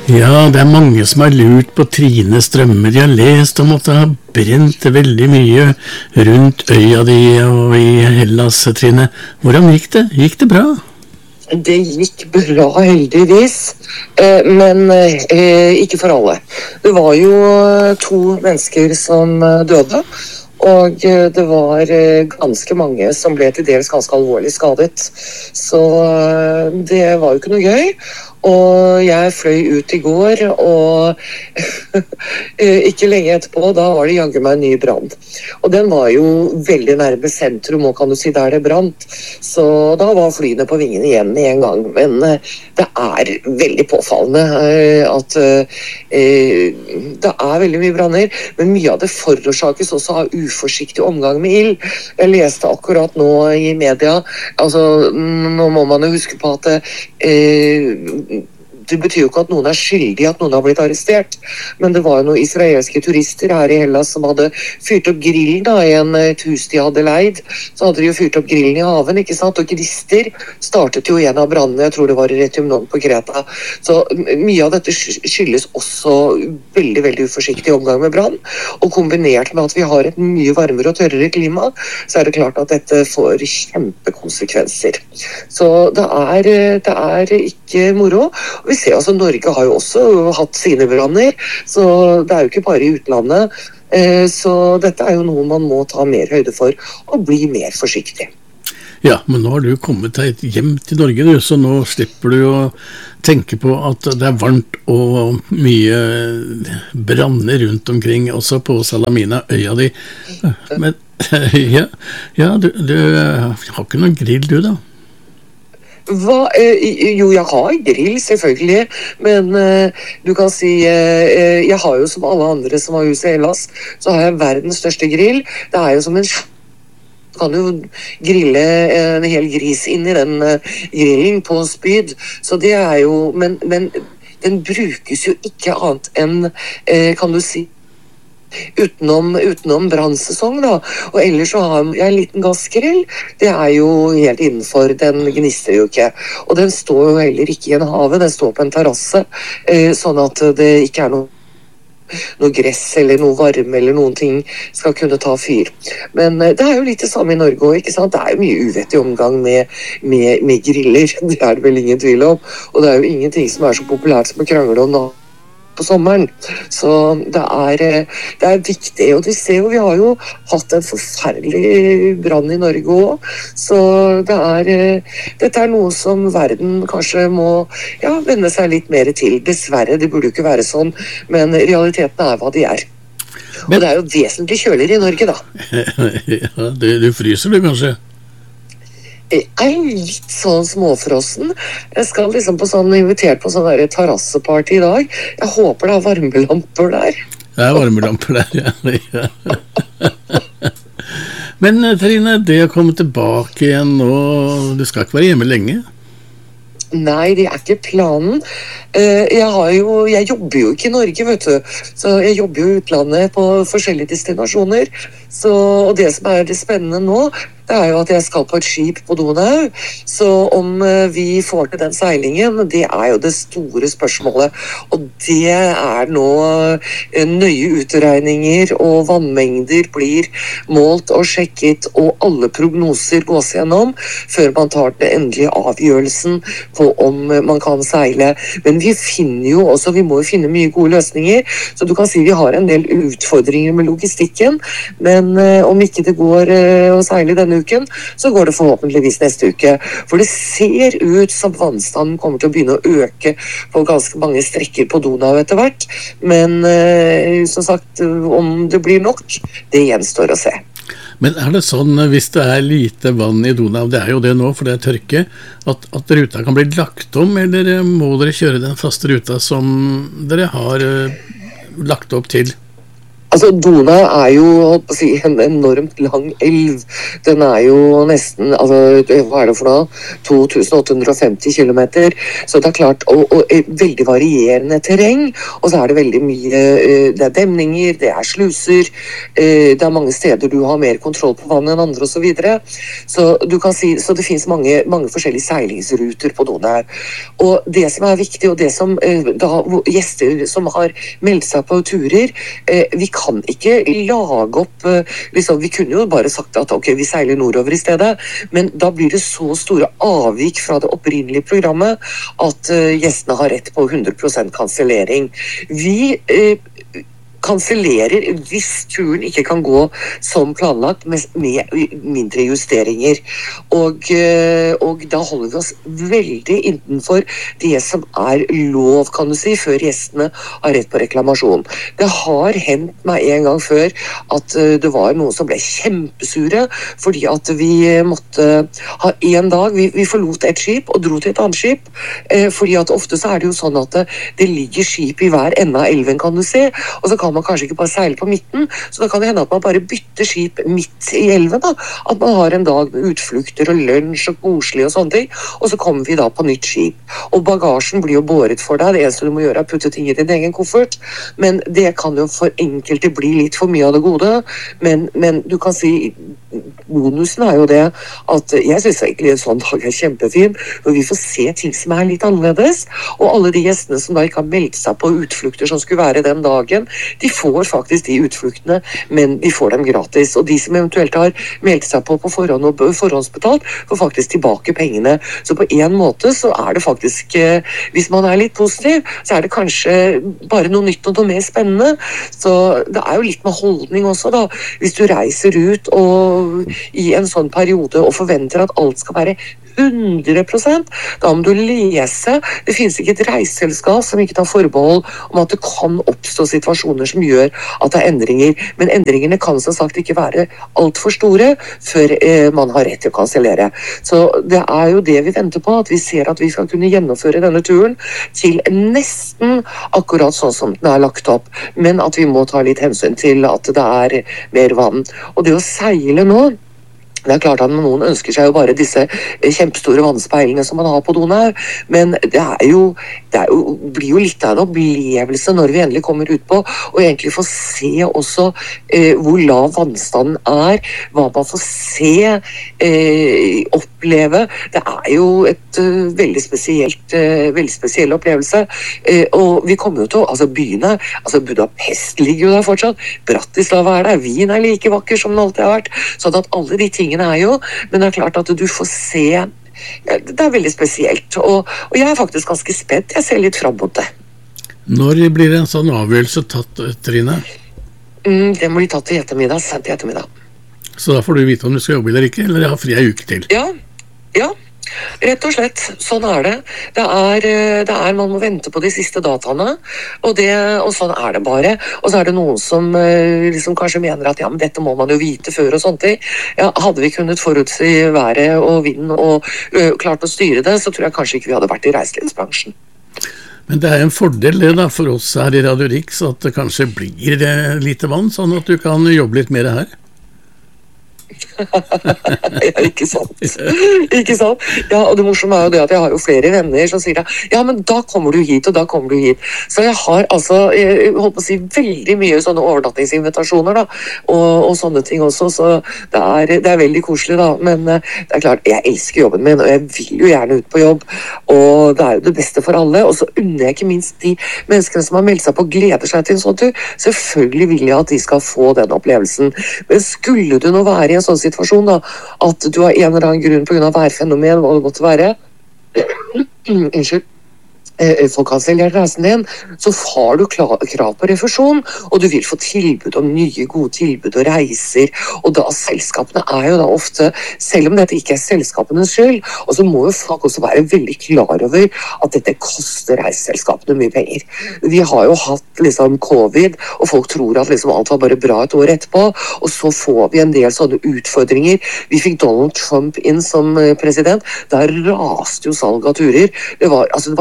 Ja, det mange som har lurt på Trine Strømmer. De har lest om at det har brent veldig mye rundt øya di og i Hellas, Trine. Hvordan gikk det? Gikk det bra? Det gikk bra, heldigvis, men ikke for alle. Det var jo 2 mennesker som døde, og det var ganske mange som ble til dels ganske alvorlig skadet. Så det var jo ikke noe gøy. Og jeg fløy ut i går, og ikke lenge etterpå, da var det jaggu meg en ny brann. Og den var jo veldig nærme sentrum, og kan du si der det brant. Så da var flyene på vingene igjen med en gang. Men det er veldig påfallende at det er veldig mye branner, men mye av det forårsakes også av uforsiktig omgang med ild. Jeg leste akkurat nå i media, altså nå må man jo huske på at det betyr jo ikke at noen er skyldig, at noen har blitt arrestert, men det var jo noen israelske turister her i Hellas som hadde fyrt opp grillen da, i et hus de hadde leid. Så hadde de jo fyrt opp grillen i haven, ikke sant? Og gnister startet jo en av brandene, jeg tror det var i Retiumnon på Kreta. Så mye av dette skyldes også veldig, veldig uforsiktig omgang med brann, og kombinert med at vi har et mye varmere og tørrere klima, så er det klart at dette får kjempekonsekvenser. Så det er ikke moro. Og vi ser altså, Norge har jo også hatt sine branner, så det er jo ikke bare i utlandet. Så dette er jo noe man må ta mer høyde for, og bli mer forsiktig. Ja, men nå har du kommet deg hjem til Norge, du, så nå slipper du å tenke på at det er varmt og mye branner rundt omkring, også på Salamina, øya di. Men ja, du har ikke noen grill, du da? Jo, jeg har grill, selvfølgelig, men du kan si, jeg har jo som alle andre som har hus i Hellas, så har jeg verdens største grill. Det er jo som en kan jo grille en hel gris inn i den grillen på spyd, så det er jo, men den brukes jo ikke annet enn, kan du si, utenom brannsesong da, og ellers så har jeg en liten gassgrill. Det er jo helt innenfor, den gnister jo ikke, og den står jo heller ikke i en have, den står på en terrasse, sånn at det ikke er noe gress eller noe varme eller noen ting skal kunne ta fyr. Men det er jo litt det samme i Norge også, ikke sant? Det er jo mye uvettig omgang med griller, det er det vel ingen tvil om, og det er jo ingenting som er så populært som å krangle om på sommeren. Så det er viktig, og du ser jo, vi har jo hatt en forferdelig brann i Norge også, så dette er noe som verden kanskje må vende seg litt mer til. Dessverre, det burde jo ikke være sånn, men realiteten er hva de er. Og det er jo vesentlig kjøligere i Norge da. Ja, du fryser du kanskje? Jeg er litt sånn småfrossen. Jeg skal liksom invitert på sånn terrasseparty i dag. Jeg håper det er varmelamper der. Det er varmelamper der, ja. Men Trine, det å komme tilbake igjen nå, du skal ikke være hjemme lenge? Nei, det er ikke planen. Jeg jobber jo ikke i Norge, vet du. Så jeg jobber jo i utlandet på forskjellige destinasjoner. Og det som er det spennende nå, det er jo at jeg skal på et skip på Donau. Så om vi får til den seilingen, det er jo det store spørsmålet. Og det er nå nøye utregninger, og vannmengder blir målt og sjekket, og alle prognoser gås gjennom, før man tar den endelige avgjørelsen på om man kan seile. Men vi må jo finne mye gode løsninger, så du kan si vi har en del utfordringer med logistikken, men om ikke det går å seile denne uken, så går det forhåpentligvis neste uke. For det ser ut som vannstanden kommer til å begynne å øke på ganske mange strekker på Donau etter hvert, men som sagt, om det blir nok, det gjenstår å se. Men er det sånn, hvis det er lite vann i Donau, det er jo det nå, for det er tørke, at ruta kan bli lagt om, eller må dere kjøre den faste ruta som dere har lagt opp til? Altså, Dona jo, holdt på å si, en enormt lang elv. Den jo nesten, altså, hva det for noe? 2850 kilometer. Så det klart, og veldig varierende terreng. Og så det veldig mye, det demninger, det sluser, det mange steder du har mer kontroll på vannet enn andre og så videre. Så du kan si, så det finnes mange forskjellige seilingsruter på Dona her. Og det som viktig, og det som da gjester som har meldt seg på turer, vi kan ikke lage opp liksom, vi kunne jo bare sagt at ok, vi seiler nordover i stedet, men da blir det så store avvik fra det opprinnelige programmet at gjestene har rett på 100% kansellering. Vi kansellerer hvis turen ikke kan gå som planlagt med mindre justeringer. Og da holder vi oss veldig innenfor det som lov, kan du si, før gjestene har rett på reklamasjon. Det har hendt meg en gang før at det var noen som ble kjempesure fordi at vi måtte ha en dag, vi forlot et skip og dro til et annet skip, fordi at ofte så det jo sånn at det ligger skip i hver ende av elven, kan du se, og så kan man kanskje ikke bare seile på midten, så da kan det hende at man bare bytter skip midt i elven da, at man har en dag med utflukter og lunsj og koselig og sånne ting, og så kommer vi da på nytt skip. Og bagasjen blir jo båret for deg, det eneste du må gjøre putte ting i din egen koffert, men det kan jo for enkelte bli litt for mye av det gode, men du kan si, bonusen jo det at jeg synes egentlig en sånn dag kjempefin, hvor vi får se ting som litt annerledes, og alle de gjestene som da ikke har meldt seg på utflukter som skulle være den dagen, de får faktisk de utfluktene, men de får dem gratis, og de som eventuelt har meldt seg på forhånd og forhåndsbetalt, får faktisk tilbake pengene. Så på en måte så det faktisk, hvis man litt positiv, så det kanskje bare noe nytt og noe mer spennende. Så det jo litt med holdning også da. Hvis du reiser ut og i en sånn periode og forventer at alt skal være 100%, da må du lese. Det finnes ikke et reiseselskap som ikke tar forbehold om at det kan oppstå situasjoner som gjør at det endringer, men endringene kan som sagt ikke være alt for store før man har rett til å kansellere. Så det jo det vi venter på, at vi ser at vi skal kunne gjennomføre denne turen til nesten akkurat sånn som den lagt opp, men at vi må ta litt hensyn til at det mer vann. Og det å seile nå, det klart at noen ønsker seg jo bare disse kjempestore vannspeilene som man har på Dona, men det blir jo litt av en opplevelse når vi endelig kommer ut på, og egentlig får se også hvor lav vannstanden hva man får se, oppleve. Det jo et veldig spesiell opplevelse, og vi kommer jo til, altså byene, altså Budapest ligger jo der fortsatt, Bratislava der, Wien like vakker som den alltid har vært, sånn at alle de tingene jo, men det klart at du får se, det veldig spesielt, og jeg faktisk ganske spent, jeg ser litt frem mot det. Når blir en sånn avgjørelse tatt, Trine? Det må bli tatt til ettermiddag, sent i ettermiddag. Så da får du vite om du skal jobbe eller ikke, eller ha fri en uke til? Ja, rett og slett, sånn det. Man må vente på de siste dataene, og sånn det bare. Og så det noen som liksom kanskje mener at ja, men dette må man jo vite før og sånt. Ja, hadde vi kunnet forutsi været og vinden og klart å styre det, så tror jeg kanskje ikke vi hadde vært i reiselivsbransjen. Men det en fordel det da for oss her i Radio Rix at det kanskje blir lite vann, sånn at du kan jobbe litt mer her. Ja, ikke sant. Ja, og det morsomme jo det at jeg har jo flere venner som sier ja, men da kommer du hit, og da kommer du hit. Så jeg har altså, jeg holdt på å si, veldig mye sånne overnattingsinvitasjoner da, og sånne ting også, så det veldig koselig da, men det klart, jeg elsker jobben min, og jeg vil jo gjerne ut på jobb, og det jo det beste for alle, og så unner jeg ikke minst de menneskene som har meldt seg på og gleder seg til en sånn tur. Selvfølgelig vil jeg at de skal få den opplevelsen, men skulle du nå være i en sånn situasjon da, at du har en eller annen grunn på grunn av værfenomen, hva det måtte være, unnskyld, får kansellert reisen din, så har du krav på refusjon, og du vil få tilbud om nye gode tilbud og reiser, og da selskapene jo da ofte, selv om dette ikke selskapenes skyld, og så må jo folk også være veldig klar over at dette koster reiseselskapene mye penger. Vi har jo hatt liksom covid, og folk tror at liksom alt var bare bra et år etterpå, og så får vi en del sånne utfordringer. Vi fikk Donald Trump inn som president, der raste jo salg av turer. Det var helt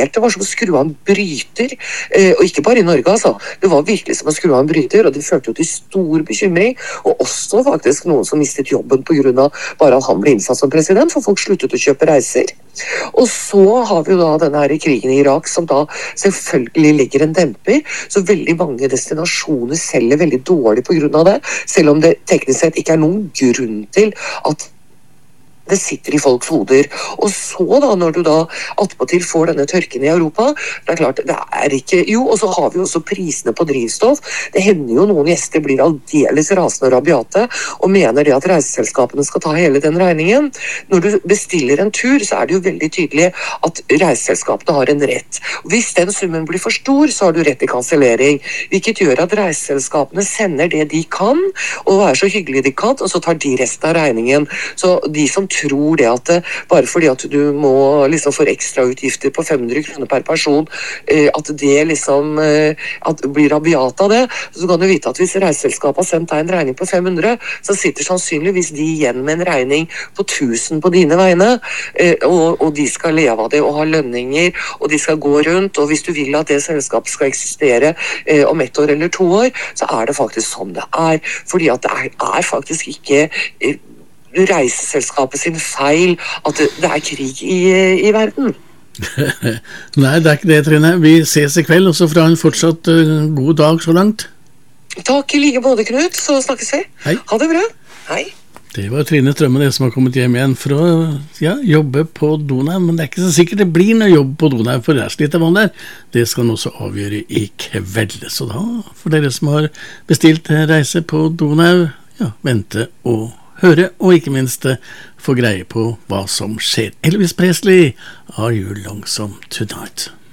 det var som å skru av en bryter, og ikke bare i Norge altså, det var virkelig som å skru av en bryter, og det førte jo til stor bekymring, og også faktisk noen som mistet jobben på grunn av bare at han ble innsatt som president, for folk sluttet å kjøpe reiser. Og så har vi jo da denne her krigen i Irak, som da selvfølgelig legger en demper, så veldig mange destinasjoner selger veldig dårlig på grunn av det, selv om det teknisk sett ikke er noen grunn til at det sitter i folks hoder. Og så da, når du da attpåtil får denne tørken i Europa, det er klart, det er ikke... Jo, og så har vi også prisene på drivstoff. Det hender jo noen gjester blir aldeles rasende og rabiate, og mener det at reiseselskapene skal ta hele den regningen. Når du bestiller en tur, så er det jo veldig tydelig at reiseselskapene har en rett. Hvis den summen blir for stor, så har du rett til kansellering, hvilket gjør at reiseselskapene sender det de kan, og er så hyggelig de kan, og så tar de resten av regningen. Så de som tror det at bare fordi at du må liksom få ekstra utgifter på 500 kroner per person, at det liksom at blir rabiat av det, så kan du vite at hvis reiseselskapet har sendt deg en regning på 500, så sitter sannsynligvis de igjen med en regning på 1000 på dine vegne, og de skal leve av det og ha lønninger, og de skal gå rundt, og hvis du vil at det selskapet skal eksistere om 1 år eller 2 år, så er det faktisk sånn det er, fordi at det er faktisk ikke reiseselskapet sin feil at det er krig i verden. Nei, det er ikke det, Trine. Vi ses i kveld, og så får ha en fortsatt god dag så langt. Takk, i like måte, Knut, så snakkes vi. Hei. Ha det bra. Hei. Det var Trine Strømme, det som har kommet hjem igjen for å jobbe på Donau, men det er ikke så sikkert det blir noe jobb på Donau, for det er slitt av vann der. Det skal han også avgjøre i kveld, så da, for dere som har bestilt reise på Donau, vente og høre, og ikke minst få greie på hva som skjer. Elvis Presley, Are You Lonesome Tonight?